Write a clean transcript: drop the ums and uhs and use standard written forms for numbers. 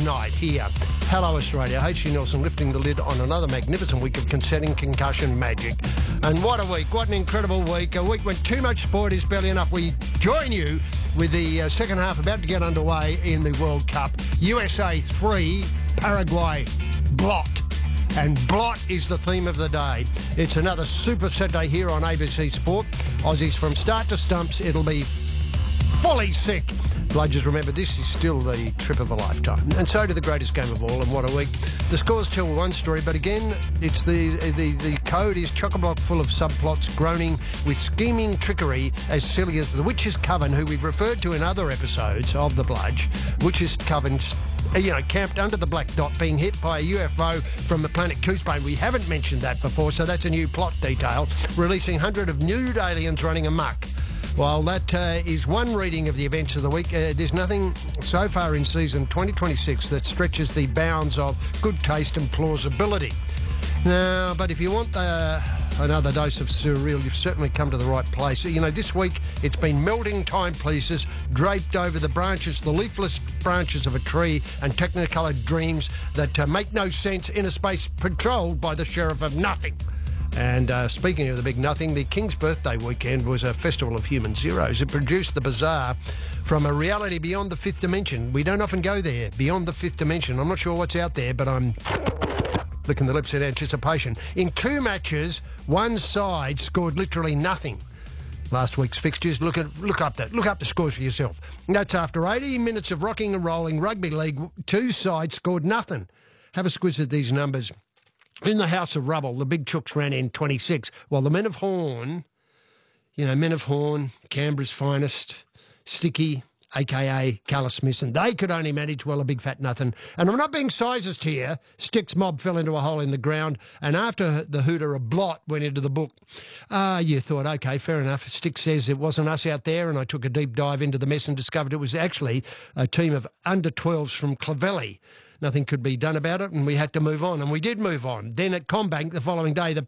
night here. Hello Australia, H.G. Nelson lifting the lid on another magnificent week of consenting concussion magic. And what a week, what an incredible week. A week when too much sport is barely enough. We join you with the second half about to get underway in the World Cup. USA 3, Paraguay blot. And blot is the theme of the day. It's another Super Saturday here on ABC Sport. Aussies from start to stumps, it'll be fully sick. Bludgers, remember, this is still the trip of a lifetime. And so to the greatest game of all, and what a week. The scores tell one story, but again, it's the code is chock-a-block full of subplots, groaning with scheming trickery as silly as the Witch's Coven, who we've referred to in other episodes of The Bludge. Witch's Coven, camped under the black dot, being hit by a UFO from the planet Coosbane. We haven't mentioned that before, so that's a new plot detail. Releasing hundreds of nude aliens running amok. While that is one reading of the events of the week, there's nothing so far in season 2026 that stretches the bounds of good taste and plausibility. Now, but if you want another dose of surreal, you've certainly come to the right place. This week it's been melting timepieces draped over the branches, the leafless branches of a tree, and technicoloured dreams that make no sense in a space patrolled by the Sheriff of Nothing. And speaking of the big nothing, the King's birthday weekend was a festival of human zeros. It produced the bizarre from a reality beyond the fifth dimension. We don't often go there, beyond the fifth dimension. I'm not sure what's out there, but I'm licking the lips in anticipation. In two matches, one side scored literally nothing. Last week's fixtures, look up the scores for yourself. That's after 80 minutes of rocking and rolling rugby league, two sides scored nothing. Have a squiz at these numbers. In the House of Rubble, the Big Chooks ran in 26, while the Men of Horn, Canberra's finest, Sticky, a.k.a. Carlos Smith, and they could only manage, well, a big fat nothing. And I'm not being sizist here. Sticks mob fell into a hole in the ground, and after the hooter, a blot went into the book. You thought, OK, fair enough. Sticks says it wasn't us out there, and I took a deep dive into the mess and discovered it was actually a team of under-12s from Clovelly. Nothing could be done about it, and we had to move on, and we did move on. Then at Combank the following day, the